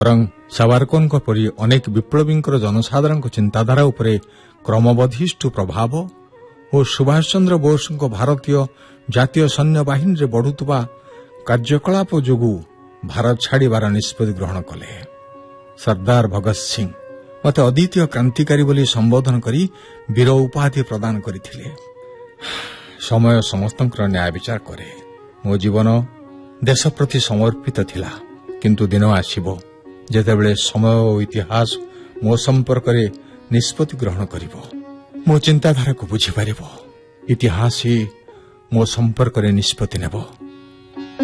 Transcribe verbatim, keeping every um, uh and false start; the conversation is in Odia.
ବରଂ ସାବରକରଙ୍କ ପରି ଅନେକ ବିପ୍ଳବୀଙ୍କର ଜନସାଧାରଣଙ୍କ ଚିନ୍ତାଧାରା ଉପରେ କ୍ରମବର୍ଦ୍ଧିଷ୍ଠୁ ପ୍ରଭାବ ଓ ସୁଭାଷ ଚନ୍ଦ୍ର ବୋଷଙ୍କ ଭାରତୀୟ ଜାତୀୟ ସୈନ୍ୟବାହିନୀରେ ବଢ଼ୁଥିବା କାର୍ଯ୍ୟକଳାପ ଯୋଗୁଁ ଭାରତ ଛାଡ଼ିବାର ନିଷ୍ପତ୍ତି ଗ୍ରହଣ କଲେ। ସର୍ଦ୍ଦାର ଭଗତ ସିଂ ମୋତେ ଅଦ୍ୱିତୀୟ କ୍ରାନ୍ତିକାରୀ ବୋଲି ସମ୍ବୋଧନ କରି ବୀର ଉପାଧି ପ୍ରଦାନ କରିଥିଲେ। ସମୟ ସମସ୍ତଙ୍କର ନ୍ୟାୟ ବିଚାର କରେ। ମୋ ଜୀବନ ଦେଶ ପ୍ରତି ସମର୍ପିତ ଥିଲା, କିନ୍ତୁ ଦିନ ଆସିବ ଯେତେବେଳେ ସମୟ ଓ ଇତିହାସ ମୋ ସମ୍ପର୍କରେ ନିଷ୍ପତ୍ତି ଗ୍ରହଣ କରିବ। ମୋ ଚିନ୍ତାଧାରାକୁ ବୁଝିପାରିବ। ଇତିହାସ ହିଁ ମୋ ସମ୍ପର୍କରେ ନିଷ୍ପତ୍ତି ନେବ।